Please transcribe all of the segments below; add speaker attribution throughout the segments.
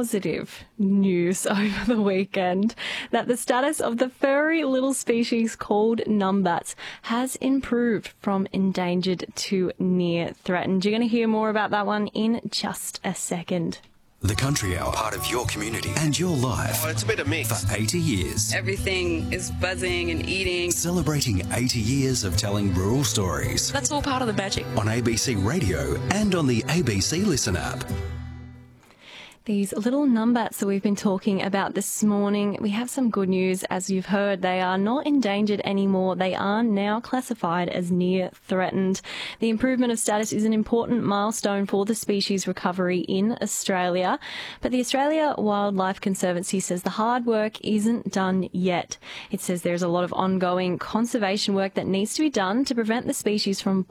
Speaker 1: positive news over the weekend that the status of the furry little species called numbats has improved from endangered to near threatened. You're going to hear more about that one in just a second.
Speaker 2: The Country Hour, part of your community and your life.
Speaker 3: Oh, it's a bit of mix.
Speaker 2: For 80 years.
Speaker 4: Everything is buzzing and eating.
Speaker 2: Celebrating 80 years of telling rural stories.
Speaker 4: That's all part of the magic.
Speaker 2: On ABC Radio and on the ABC Listen app.
Speaker 1: These little numbats that we've been talking about this morning, we have some good news. As you've heard, they are not endangered anymore. They are now classified as near threatened. The improvement of status is an important milestone for the species recovery in Australia. But the Australia Wildlife Conservancy says the hard work isn't done yet. It says there's a lot of ongoing conservation work that needs to be done to prevent the species from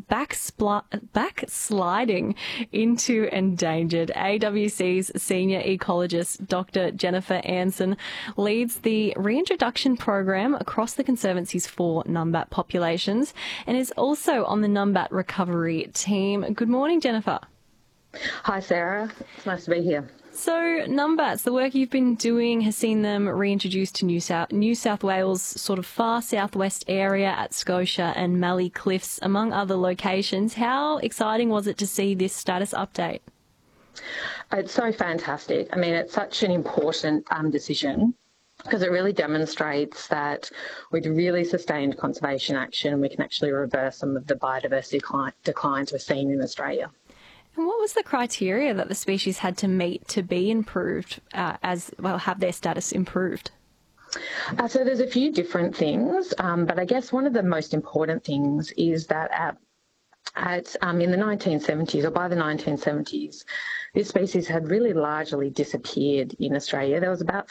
Speaker 1: backsliding into endangered. AWC's senior ecologist Dr. Jennifer Anson leads the reintroduction program across the Conservancy's 4 numbat populations and is also on the numbat recovery team. Good morning, Jennifer.
Speaker 5: Hi, Sarah. It's nice to be here.
Speaker 1: So, numbats, the work you've been doing has seen them reintroduced to New South Wales, sort of far southwest area at Scotia and Mallee Cliffs, among other locations. How exciting was it to see this status update?
Speaker 5: It's so fantastic. I mean, it's such an important decision because it really demonstrates that with really sustained conservation action, we can actually reverse some of the biodiversity declines we're seeing in Australia.
Speaker 1: And what was the criteria that the species had to meet to be improved, have their status improved?
Speaker 5: So there's a few different things, but I guess one of the most important things is that in the 1970s, or by the 1970s, this species had really largely disappeared in Australia. There was about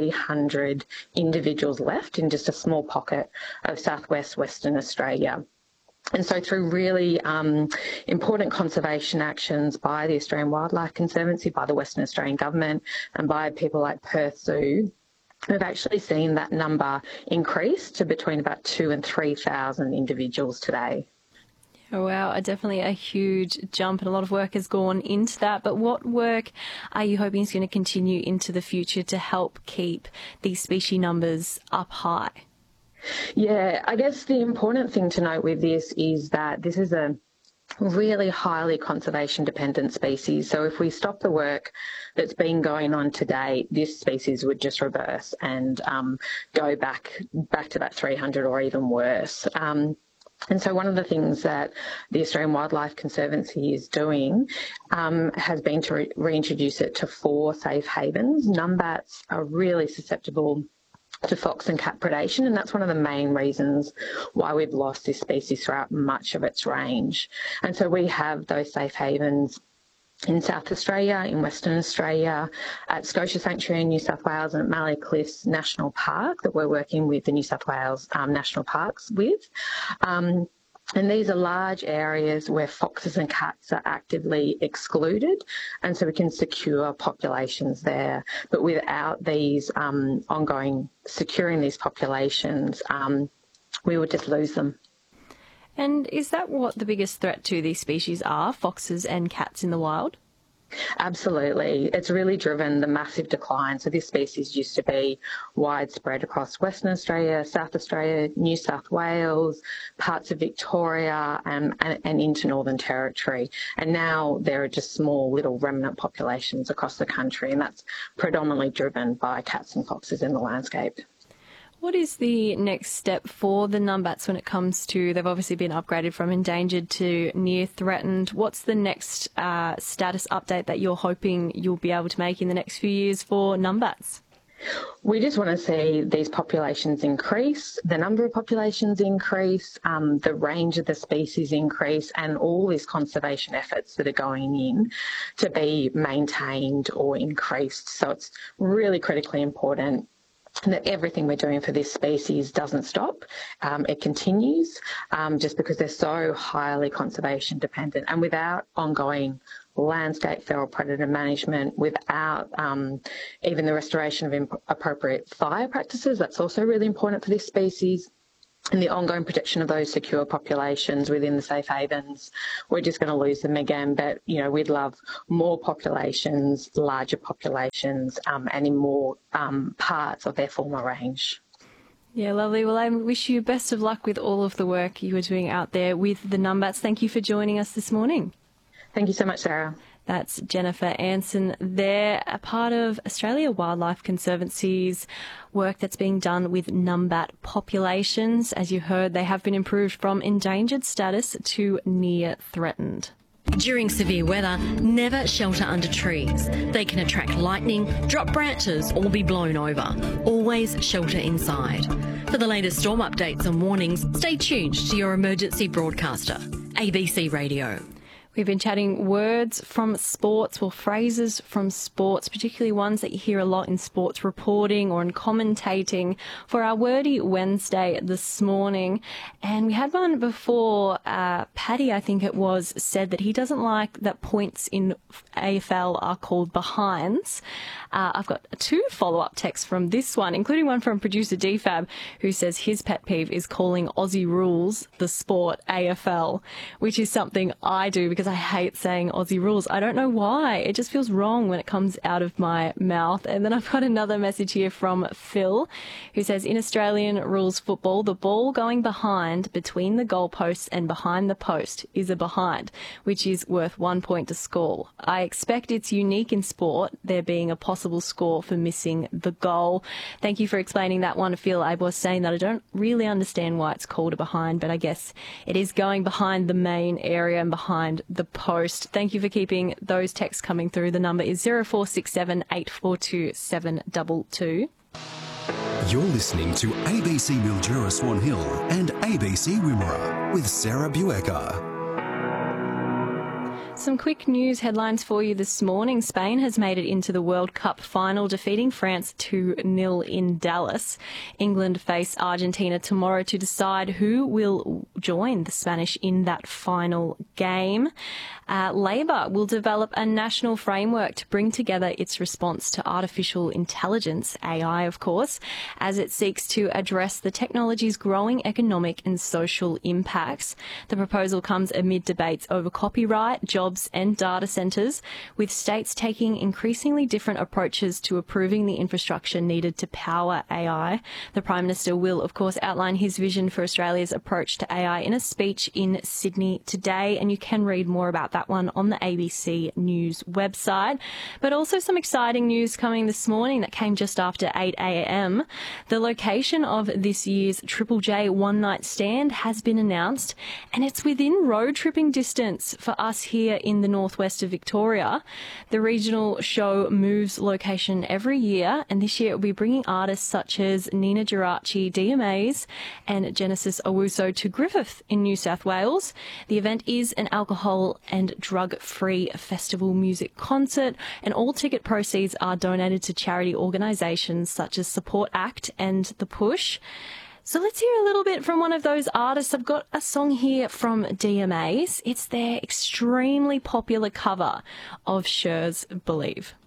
Speaker 5: 300 individuals left in just a small pocket of southwest Western Australia. And so through really important conservation actions by the Australian Wildlife Conservancy, by the Western Australian Government, and by people like Perth Zoo, we've actually seen that number increase to between about 2,000 and 3,000 individuals today.
Speaker 1: Oh, wow, definitely a huge jump, and a lot of work has gone into that. But what work are you hoping is going to continue into the future to help keep these species numbers up high?
Speaker 5: Yeah, I guess the important thing to note with this is that this is a really highly conservation dependent species. So if we stop the work that's been going on today, this species would just reverse and go back to that 300 or even worse. And so one of the things that the Australian Wildlife Conservancy is doing has been to reintroduce it to 4 safe havens. Numbats are really susceptible to fox and cat predation, and that's one of the main reasons why we've lost this species throughout much of its range. And so we have those safe havens in South Australia, in Western Australia, at Scotia Sanctuary in New South Wales, and at Mallee Cliffs National Park that we're working with the New South Wales National Parks with. And these are large areas where foxes and cats are actively excluded, and so we can secure populations there. But without these ongoing securing these populations, we would just lose them.
Speaker 1: And is that what the biggest threat to these species are, foxes and cats in the wild?
Speaker 5: Absolutely. It's really driven the massive decline. So this species used to be widespread across Western Australia, South Australia, New South Wales, parts of Victoria and into Northern Territory. And now there are just small little remnant populations across the country, and that's predominantly driven by cats and foxes in the landscape.
Speaker 1: What is the next step for the numbats when it comes to, they've obviously been upgraded from endangered to near threatened. What's the next status update that you're hoping you'll be able to make in the next few years for numbats?
Speaker 5: We just want to see these populations increase, the number of populations increase, the range of the species increase, and all these conservation efforts that are going in to be maintained or increased. So it's really critically important that everything we're doing for this species doesn't stop. It continues just because they're so highly conservation dependent, and without ongoing landscape feral predator management, without even the restoration of appropriate fire practices, that's also really important for this species. and the ongoing protection of those secure populations within the safe havens, we're just going to lose them again. But, we'd love more populations, larger populations, and in more parts of their former range.
Speaker 1: Yeah, lovely. Well, I wish you best of luck with all of the work you are doing out there with the numbats. Thank you for joining us this morning.
Speaker 5: Thank you so much, Sarah.
Speaker 1: That's Jennifer Anson there, a part of Australia Wildlife Conservancy's work that's being done with numbat populations. As you heard, they have been improved from endangered status to near threatened.
Speaker 3: During severe weather, never shelter under trees. They can attract lightning, drop branches or be blown over. Always shelter inside. For the latest storm updates and warnings, stay tuned to your emergency broadcaster, ABC Radio.
Speaker 1: We've been chatting words from sports, phrases from sports, particularly ones that you hear a lot in sports reporting or in commentating for our Wordy Wednesday this morning. And we had one before. Paddy, I think it was, said that he doesn't like that points in AFL are called behinds. I've got 2 follow-up texts from this one, including one from producer DFAB, who says his pet peeve is calling Aussie rules the sport AFL, which is something I do because I hate saying Aussie rules. I don't know why. It just feels wrong when it comes out of my mouth. And then I've got another message here from Phil, who says, in Australian rules football, the ball going behind between the goalposts and behind the post is a behind, which is worth 1 point to score. I expect it's unique in sport, there being a possible score for missing the goal. Thank you for explaining that one, Phil. I was saying that I don't really understand why it's called a behind, but I guess it is going behind the main area and behind the post. Thank you for keeping those texts coming through. The number is 0467 842 722.
Speaker 2: You're listening to ABC Mildura Swan Hill and ABC Wimmera with Sarah Buecker.
Speaker 1: Some quick news headlines for you this morning. Spain has made it into the World Cup final, defeating France 2-0 in Dallas. England face Argentina tomorrow to decide who will join the Spanish in that final game. Labor will develop a national framework to bring together its response to artificial intelligence, AI of course, as it seeks to address the technology's growing economic and social impacts. The proposal comes amid debates over copyright, jobs and data centres, with states taking increasingly different approaches to approving the infrastructure needed to power AI. The Prime Minister will, of course, outline his vision for Australia's approach to AI in a speech in Sydney today, and you can read more about that one on the ABC News website. But also some exciting news coming this morning that came just after 8 a.m. The location of this year's Triple J One Night Stand has been announced, and it's within road tripping distance for us here in the northwest of Victoria. The regional show moves location every year, and this year it will be bringing artists such as Nina Geraci, DMAs and Genesis Owusu to Griffith in New South Wales. The event is an alcohol and drug-free festival music concert, and all ticket proceeds are donated to charity organisations such as Support Act and The Push. So let's hear a little bit from one of those artists. I've got a song here from DMAs. It's their extremely popular cover of Cher's Believe.